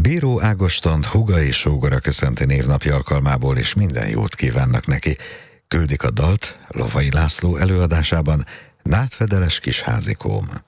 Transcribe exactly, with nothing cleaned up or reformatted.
Bíró Ágostont húga és sógora köszönti névnapja alkalmából, és minden jót kívánnak neki. Küldik a dalt Lovai László előadásában Nátfedeles kis házikóm.